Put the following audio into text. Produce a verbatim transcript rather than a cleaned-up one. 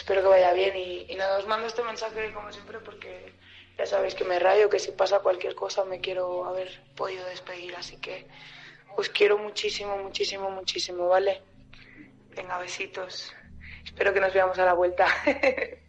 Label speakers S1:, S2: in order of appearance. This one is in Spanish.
S1: espero que vaya bien y, y nada, os mando este mensaje como siempre porque ya sabéis que me rayo, que si pasa cualquier cosa me quiero haber podido despedir, así que os quiero muchísimo, muchísimo, muchísimo, ¿vale? Venga, besitos. Espero que nos veamos a la vuelta.